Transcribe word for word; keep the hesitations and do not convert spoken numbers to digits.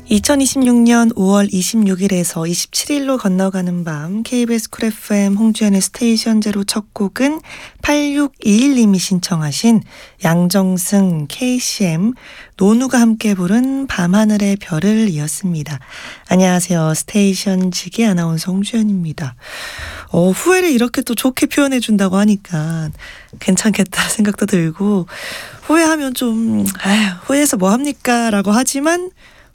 이천이십육년 오월 이십육일에서 이십칠일로 건너가는 밤 케이비에스 쿨 에프엠 홍주연의 스테이션 제로 첫 곡은 팔육이일님이 신청하신 양정승 케이씨엠 노누가 함께 부른 밤하늘의 별을 이었습니다. 안녕하세요. 스테이션 지기 아나운서 홍주연입니다. 어, 후회를 이렇게 또 좋게 표현해 준다고 하니까 괜찮겠다 생각도 들고 후회하면 좀 아휴, 후회해서 뭐 합니까? 라고 하지만